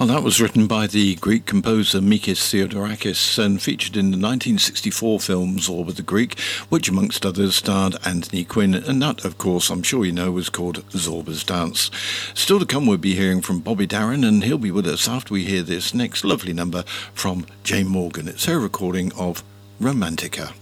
Well, that was written by the Greek composer Mikis Theodorakis and featured in the 1964 film Zorba the Greek, which amongst others starred Anthony Quinn, and that, of course, I'm sure you know, was called Zorba's Dance. Still to come, we'll be hearing from Bobby Darin, and he'll be with us after we hear this next lovely number from Jane Morgan. It's her recording of Romantica.